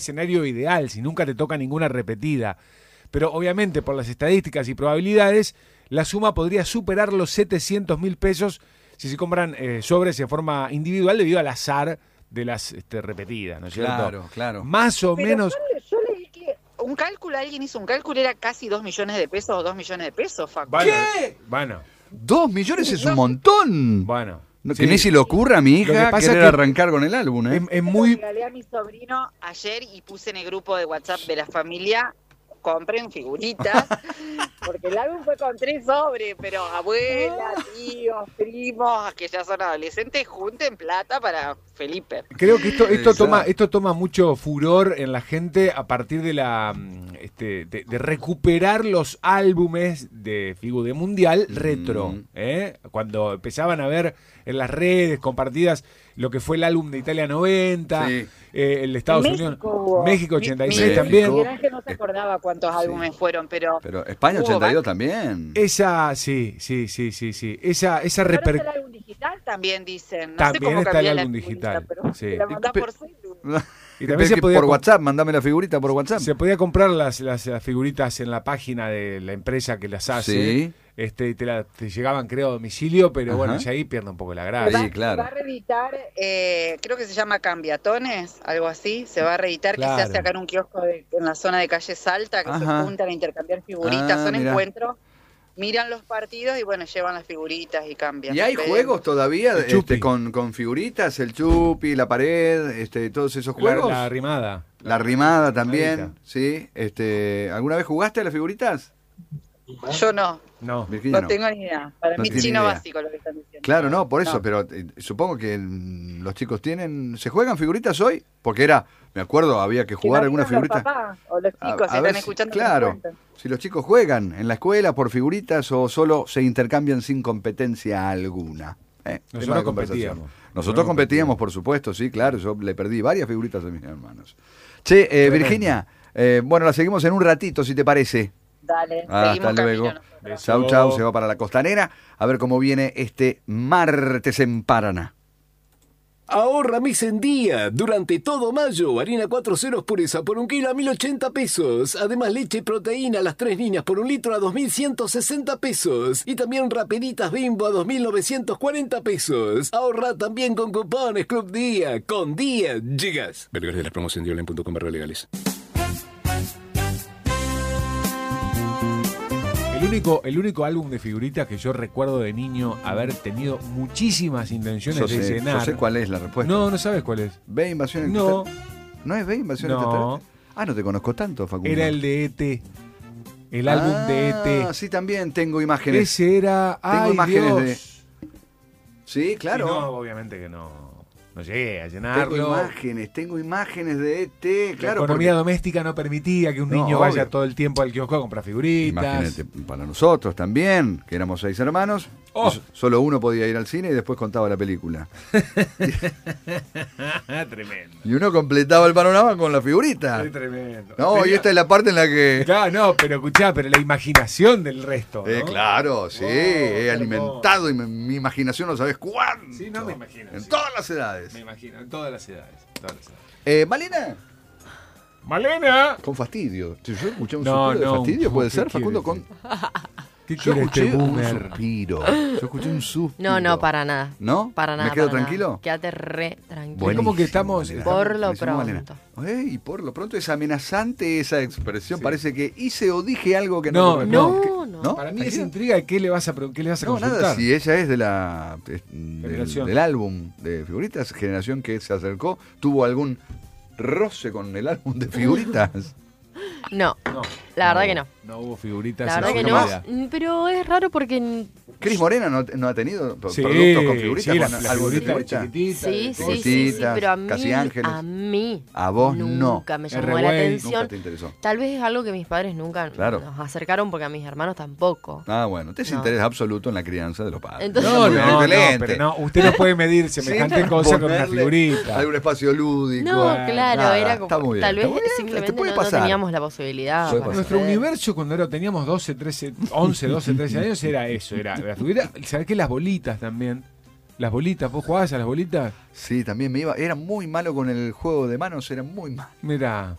escenario ideal, si nunca te toca ninguna repetida. Pero obviamente por las estadísticas y probabilidades, la suma podría superar los 700.000 pesos si se compran sobres en forma individual debido al azar de las repetidas, ¿no es cierto? Claro, claro. Más o Pero menos... yo leí que alguien hizo un cálculo, era casi 2 millones de pesos o 2 millones de pesos, Facu. Bueno, ¿Qué? Bueno, 2 millones es un montón. bueno. No, Sí. que ni se le ocurra a mi Lo que hija pasa querer es que arrancar con el álbum, ¿eh? Es Lo muy... regalé a mi sobrino ayer y puse en el grupo de WhatsApp de la familia, compren figuritas, porque el álbum fue con 3 sobres, pero abuela, tíos, primos, que ya son adolescentes, junten plata para Felipe. Creo que esto Exacto. toma mucho furor en la gente a partir de la de recuperar los álbumes de Figu de Mundial retro, ¿eh? Cuando empezaban a ver en las redes compartidas lo que fue el álbum de Italia 90, Sí. El de Estados Unidos, hubo. México 86 México. también. Miguel Ángel no se acordaba cuántos álbumes fueron, pero Pero España hubo 82 también. Esa, sí. Esa ahora está el repercusión. álbum digital también dicen. No También sé cómo está el cambiar la álbum figurita, digital, pero sí. te la mandás por celu. Y también se podía por WhatsApp, mandame la figurita por WhatsApp. Se podía comprar las figuritas en la página de la empresa que las hace. Sí. Y te llegaban, creo, a domicilio, pero Ajá. bueno, ya ahí pierde un poco la Sí, gracia. claro. Se va a reeditar, creo que se llama Cambiatones, algo así. Se va a reeditar, que se Claro. hace acá en un kiosco en la zona de calle Salta, que Ajá. se juntan a intercambiar figuritas. Ah, Son mirá. encuentros, miran los partidos y bueno, llevan las figuritas y cambian. ¿Y hay Ven. juegos todavía El Chupi. con figuritas? El chupi, la pared, todos esos juegos. La rimada. La rimada rimadita. también, sí. ¿Alguna vez jugaste a las figuritas? Yo no, No. Virginia, no tengo ni idea. Para No mí tiene chino idea. básico lo que están diciendo. Claro, no, por eso, No. pero supongo que los chicos ¿se juegan figuritas hoy? Porque me acuerdo, había que jugar nos alguna digan los figurita. papás o los chicos, si ver están escuchando, que nos claro, cuenten. si los chicos juegan en la escuela por figuritas o solo se intercambian sin competencia alguna. Tema Nosotros de conversación. competíamos. Nosotros competíamos, por supuesto, sí, claro, yo le perdí varias figuritas a mis hermanos. Che, Virginia, bueno, la seguimos en un ratito, si te parece. Dale, Hasta seguimos luego. camino nosotros. Chau, chau, se va para la costanera. A ver cómo viene este martes en Paraná. Ahorra mes en día. Durante todo mayo, harina 4 ceros pureza por 1 kilo a 1.080 pesos. Además, leche y proteína, las 3 líneas por 1 litro a 2.160 pesos. Y también rapeditas Bimbo a 2.940 pesos. Ahorra también con cupones Club Día. Con Día llegas. Vergas de la promoción de online.com/legales. El único álbum de figuritas que yo recuerdo de niño haber tenido muchísimas intenciones de Yo llenar. sé cuál es la respuesta. No sabes cuál es. ¿Ve Invasión No. Extraterrestre? ¿No es Ve Invasión No. Extraterrestre? Ah, no te conozco tanto, Facundo. Era el de E.T. El álbum de E.T. Ah, sí, también tengo imágenes. Ese era... Tengo ¡Ay, imágenes Dios! de... Sí, claro. Y no, obviamente que no llegué a llenarlo. Tengo imágenes de ET, La claro. economía doméstica no permitía que un No, niño vaya obvio. todo el tiempo al kiosco a comprar figuritas. Imagínate, para nosotros también, que éramos 6 hermanos, Oh. solo uno podía ir al cine y después contaba la película. Tremendo. Y uno completaba el panorama con la figurita. Es tremendo. No, y Tenía- esta es la parte en la que... Claro, no, pero escuchá, pero la imaginación del resto, ¿no? Claro, sí, Oh, he qué alimentado y mi imaginación no sabes cuánto. Sí, no me imagino. En sí. todas las edades. Me imagino, en todas las edades. Malena, ¡Malena! con fastidio. Yo escuché un No, suspiro de no, fastidio, ¿puede ¿qué ser, quiere Facundo? decir? ¿Qué Yo quiere escuché este un boomer? suspiro. Yo escuché un suspiro. No, para nada. ¿No? Para nada. ¿Me quedo para nada. tranquilo? Quédate re tranquilo. Bueno, como que estamos- Por lo buenísimo, Malena. pronto. Y por lo pronto es amenazante esa expresión. Sí. Parece que hice o dije algo que No, corresponde. No, no. ¿No? Para mí ¿Ahí esa queda? intriga, ¿qué le vas a No, consultar? nada, si ella es del, Generación. del álbum de figuritas, generación que se acercó, tuvo algún roce con el álbum de figuritas. No, No, la verdad que no. No hubo figuritas. La verdad en que su no. vida. Pero es raro porque... Cris Morena no ha tenido Sí, productos con figuritas, sí, con las álbum de figuritas figuritas. chiquititas. Sí, sí, sí, Chiquititas, pero a mí, Casi Ángeles. a vos no. nunca me llamó la R-Way, atención. Nunca te interesó. Tal vez es algo que mis padres nunca Claro. nos acercaron porque a mis hermanos tampoco. Ah, bueno, te es No. interés absoluto en la crianza de los padres. Entonces- No, Muy bien, no, excelente. pero no, usted no puede medir semejante Sin cosa con una ponerle figurita. Algún espacio lúdico. No, Bueno, claro, nada, era está como... muy bien, Tal está vez muy bien, te simplemente puede no pasar. teníamos la posibilidad. Puede para pasar. Nuestro acceder. universo cuando teníamos 12, 13 años era eso, era la figurita. ¿Sabés qué? Las bolitas también. Las bolitas, ¿vos jugabas a las bolitas? Sí, también me iba. Era muy malo con el juego de manos, era muy malo. Mirá.